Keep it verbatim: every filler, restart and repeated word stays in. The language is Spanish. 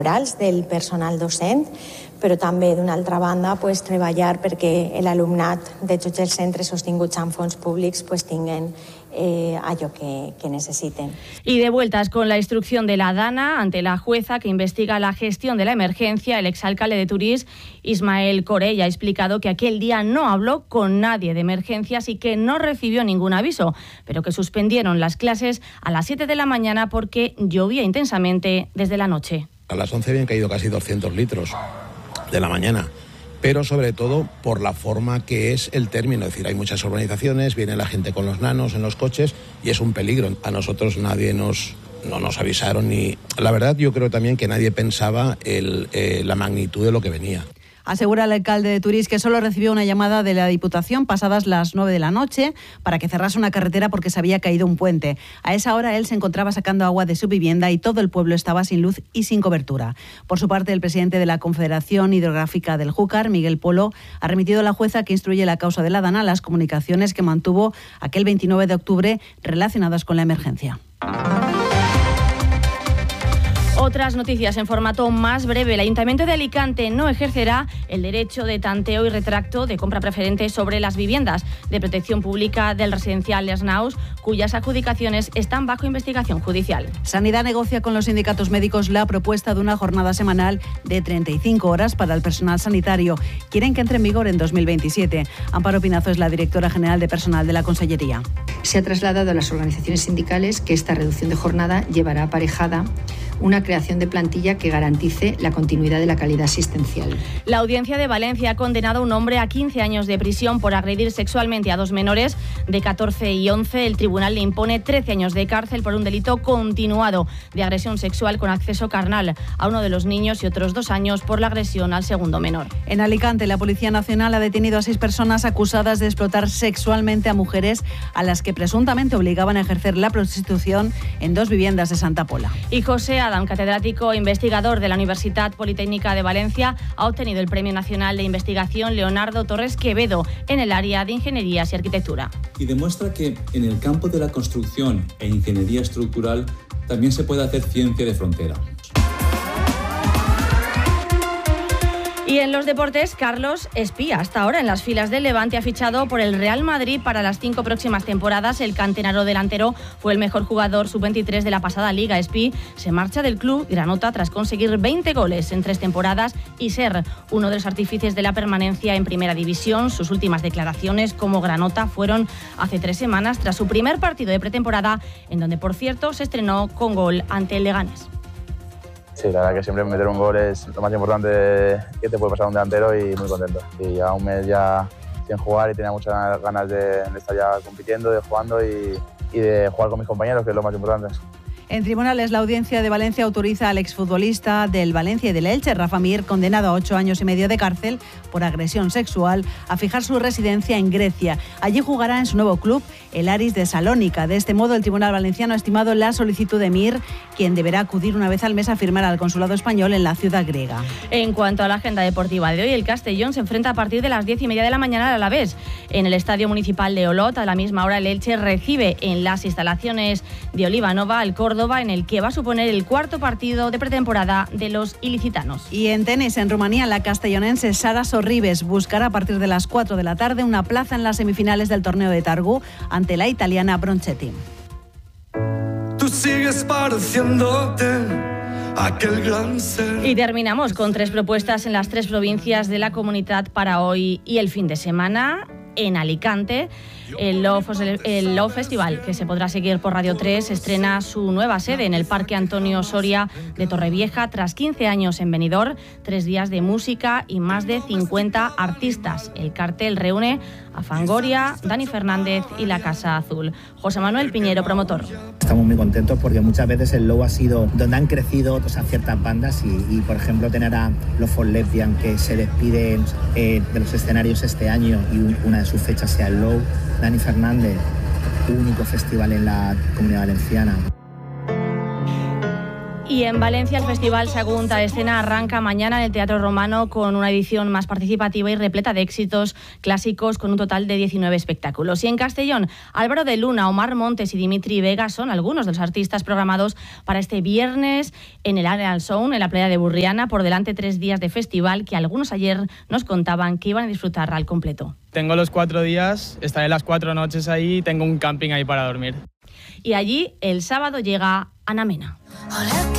del personal docent, però també, d'una altra banda, pues, treballar perquè l'alumnat de tots els centres sostinguts amb fons públics pues, tinguen eh, allò que, que necesiten. Y de vueltas con la instrucción de la Dana ante la jueza que investiga la gestión de la emergencia, el exalcalde de Turís, Ismael Corell, ha explicado que aquel día no habló con nadie de emergencias y que no recibió ningún aviso, pero que suspendieron las clases a las siete de la mañana porque llovía intensamente desde la noche. A las once habían caído casi doscientos litros de la mañana, pero sobre todo por la forma que es el término. Es decir, hay muchas urbanizaciones, viene la gente con los nanos en los coches y es un peligro. A nosotros nadie nos, no nos avisaron ni... La verdad, yo creo también que nadie pensaba el, eh, la magnitud de lo que venía. Asegura el alcalde de Turís que solo recibió una llamada de la Diputación pasadas las nueve de la noche para que cerrase una carretera porque se había caído un puente. A esa hora él se encontraba sacando agua de su vivienda y todo el pueblo estaba sin luz y sin cobertura. Por su parte, el presidente de la Confederación Hidrográfica del Júcar, Miguel Polo, ha remitido a la jueza que instruye la causa de la Dana las comunicaciones que mantuvo aquel veintinueve de octubre relacionadas con la emergencia. Otras noticias en formato más breve. El Ayuntamiento de Alicante no ejercerá el derecho de tanteo y retracto de compra preferente sobre las viviendas de protección pública del residencial Les Naus, cuyas adjudicaciones están bajo investigación judicial. Sanidad negocia con los sindicatos médicos la propuesta de una jornada semanal de treinta y cinco horas para el personal sanitario. Quieren que entre en vigor en dos mil veintisiete. Amparo Pinazo es la directora general de personal de la Consellería. Se ha trasladado a las organizaciones sindicales que esta reducción de jornada llevará aparejada una creación de plantilla que garantice la continuidad de la calidad asistencial. La Audiencia de Valencia ha condenado a un hombre a quince años de prisión por agredir sexualmente a dos menores de catorce y once. El tribunal le impone trece años de cárcel por un delito continuado de agresión sexual con acceso carnal a uno de los niños y otros dos años por la agresión al segundo menor. En Alicante, la Policía Nacional ha detenido a seis personas acusadas de explotar sexualmente a mujeres a las que presuntamente obligaban a ejercer la prostitución en dos viviendas de Santa Pola. Y José Adam, catedrático e investigador de la Universidad Politécnica de Valencia, ha obtenido el Premio Nacional de Investigación Leonardo Torres Quevedo en el área de Ingenierías y Arquitectura. Y demuestra que en el campo de la construcción e ingeniería estructural también se puede hacer ciencia de frontera. Y en los deportes, Carlos Espía, hasta ahora en las filas del Levante, ha fichado por el Real Madrid para las cinco próximas temporadas. El canterano delantero fue el mejor jugador sub veintitrés de la pasada Liga. Espí se marcha del club granota tras conseguir veinte goles en tres temporadas y ser uno de los artífices de la permanencia en Primera División. Sus últimas declaraciones como granota fueron hace tres semanas tras su primer partido de pretemporada, en donde, por cierto, se estrenó con gol ante el Leganés. Sí, la verdad que siempre meter un gol es lo más importante que te puede pasar a un delantero y muy contento. Y ya un mes ya sin jugar y tenía muchas ganas de, de estar ya compitiendo, de jugando y, y de jugar con mis compañeros, que es lo más importante. En tribunales, la Audiencia de Valencia autoriza al exfutbolista del Valencia y del Elche, Rafa Mir, condenado a ocho años y medio de cárcel por agresión sexual, a fijar su residencia en Grecia. Allí jugará en su nuevo club, el Aris de Salónica. De este modo, el Tribunal Valenciano ha estimado la solicitud de Mir, quien deberá acudir una vez al mes a firmar al consulado español en la ciudad griega. En cuanto a la agenda deportiva de hoy, el Castellón se enfrenta a partir de las diez y media de la mañana al Alavés. En el Estadio Municipal de Olot, a la misma hora, el Elche recibe en las instalaciones de Olivanova al Córdoba, en el que va a suponer el cuarto partido de pretemporada de los ilicitanos. Y en tenis, en Rumanía, la castellonense Sara Sorribes buscará a partir de las cuatro de la tarde una plaza en las semifinales del torneo de Targu ante la italiana Bronchetti. Tú sigues pareciéndote aquel gran ser. Y terminamos con tres propuestas en las tres provincias de la comunidad para hoy y el fin de semana. En Alicante, el Love, el Love Festival, que se podrá seguir por Radio tres, estrena su nueva sede en el Parque Antonio Soria de Torrevieja tras quince años en Benidorm, tres días de música y más de cincuenta artistas. El cartel reúne a Fangoria, Dani Fernández y La Casa Azul. José Manuel Piñero, promotor. Estamos muy contentos porque muchas veces el Love ha sido donde han crecido, o sea, ciertas bandas y, y, por ejemplo, tener a los For Lesbian, que se despiden eh, de los escenarios este año y un, una de sus fechas sea el Low, Dani Fernández, único festival en la Comunidad Valenciana. Y en Valencia el Festival Sagunta Escena arranca mañana en el Teatro Romano con una edición más participativa y repleta de éxitos clásicos con un total de diecinueve espectáculos. Y en Castellón, Álvaro de Luna, Omar Montes y Dimitri Vega son algunos de los artistas programados para este viernes en el Arenal Sound, en la playa de Burriana, por delante tres días de festival que algunos ayer nos contaban que iban a disfrutar al completo. Tengo los cuatro días, estaré las cuatro noches ahí y tengo un camping ahí para dormir. Y allí el sábado llega Ana Mena.